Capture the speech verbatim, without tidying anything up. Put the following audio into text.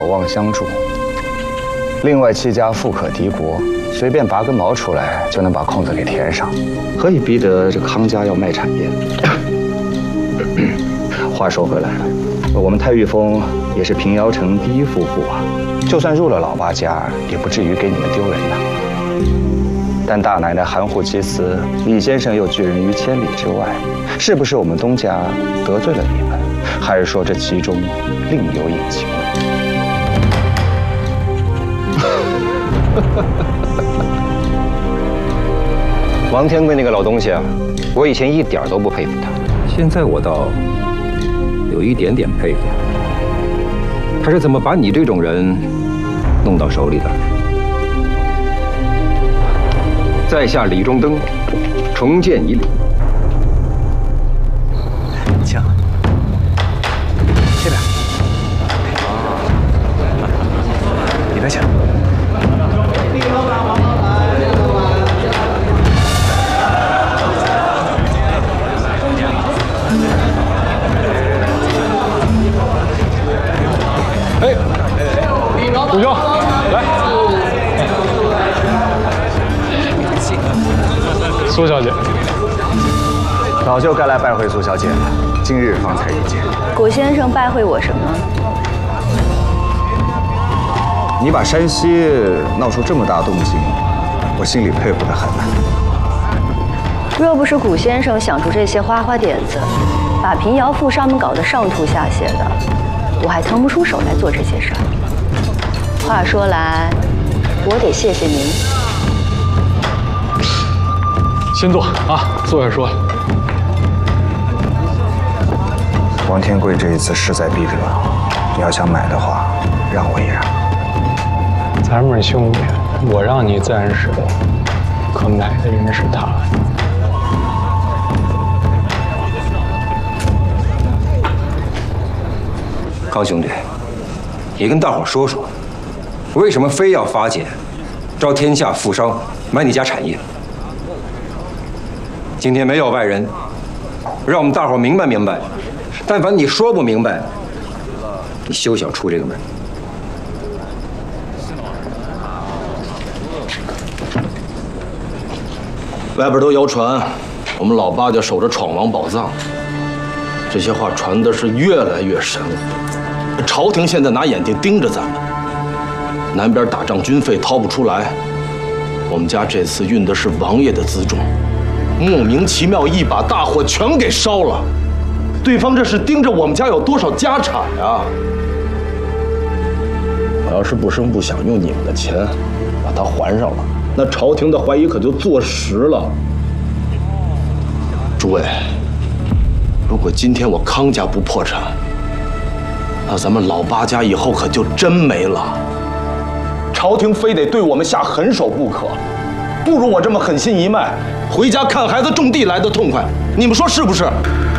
望相助。另外七家富可敌国，随便拔根毛出来就能把空子给填上，何以逼得这康家要卖产业？话说回来了，我们太玉峰也是平遥城第一夫妇啊，就算入了老八家，也不至于给你们丢人的。但大奶奶含糊其辞，李先生又拒人于千里之外，是不是我们东家得罪了你们，还是说这其中另有隐情？王天贵那个老东西啊，我以前一点都不佩服他，现在我倒有一点点佩服。他是怎么把你这种人弄到手里的？在下李中登，重见以礼。 请，这边。里边请。 哎，陆兄，来。苏小姐， 早就该来拜会苏小姐了，今日方才一见。 古先生拜会我什么？ 你把山西闹出这么大动静，我心里佩服得很。 若不是古先生想出这些花花点子，把平遥赋上面搞得上吐下泻的，我还腾不出手来做这些事儿。话说来，我得谢谢您。 先坐啊，坐下说。 王天贵这一次势在必得，你要想买的话，让我一让。 咱们是兄弟，我让你暂时，可买的人是他。 康兄弟，你跟大伙说说，为什么非要发简招天下富商买你家产业？今天没有外人，让我们大伙明白明白。但凡你说不明白，你休想出这个门。 外边都谣传，我们老八家守着闯王宝藏，这些话传的是越来越神了。朝廷现在拿眼睛盯着咱们，南边打仗军费掏不出来，我们家这次运的是王爷的辎重，莫名其妙一把大火全给烧了。对方这是盯着我们家有多少家产呀！我要是不声不响用你们的钱把它还上了，那朝廷的怀疑可就坐实了。诸位，如果今天我康家不破产，那咱们老八家以后可就真没了。朝廷非得对我们下狠手不可，不如我这么狠心一卖，回家看孩子种地来的痛快。你们说是不是？